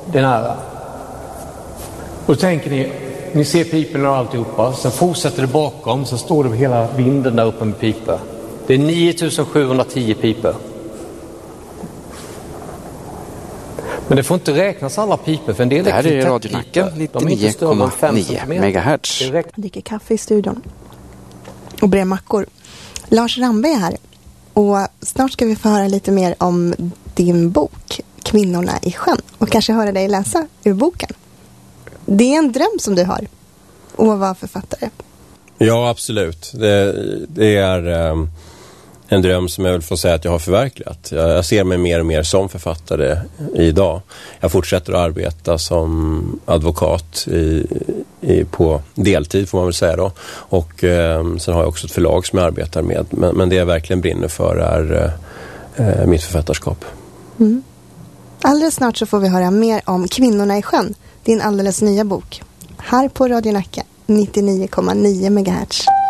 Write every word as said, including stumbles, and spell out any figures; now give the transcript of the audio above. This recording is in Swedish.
den här. Och tänker ni, ni ser piporna och alltihopa, sen fortsätter det bakom, så står det hela vinden där uppe med pipor. Det är nio tusen sjuhundratio pipor. Men det får inte räknas alla pipor, för en del det här är Radio Nacka nittionio komma nio megahertz. Jag dricker kaffe i studion och brer mackor. Lars Rambe är här och snart ska vi få höra lite mer om din bok Kvinnorna i sjön och kanske höra dig läsa ur boken. Det är en dröm som du har att vara författare. Ja, absolut. Det, det är um, en dröm som jag vill få säga att jag har förverkligat. Jag, jag ser mig mer och mer som författare idag. Jag fortsätter att arbeta som advokat i, i, på deltid, får man väl säga då. Och um, sen har jag också ett förlag som jag arbetar med. Men, men det jag verkligen brinner för är uh, mitt författarskap. Mm. Alldeles snart så får vi höra mer om Kvinnorna i sjön, din alldeles nya bok. Här på Radio Nacka nittionio komma nio megahertz.